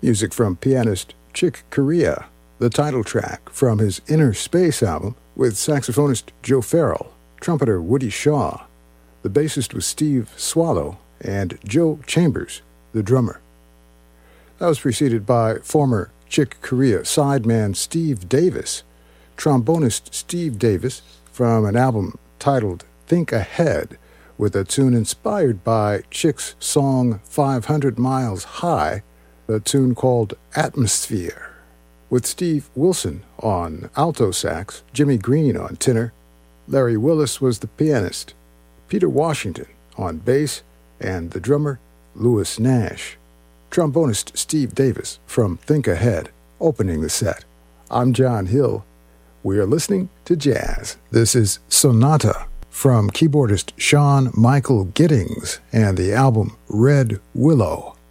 Music from pianist Chick Corea, the title track from his Inner Space album with saxophonist Joe Farrell, trumpeter Woody Shaw. The bassist was Steve Swallow, and Joe Chambers, the drummer. That was preceded by former Chick Corea sideman Steve Davis, trombonist Steve Davis, from an album titled Think Ahead, with a tune inspired by Chick's song 500 Miles High, a tune called Atmosphere, with Steve Wilson on alto sax, Jimmy Green on tenor. Larry Willis was the pianist, Peter Washington on bass, and the drummer, Louis Nash. Trombonist Steve Davis from Think Ahead, opening the set. I'm John Hill. We are listening to jazz. This is Sonata from keyboardist Sean Michael Giddings and the album Red Willow.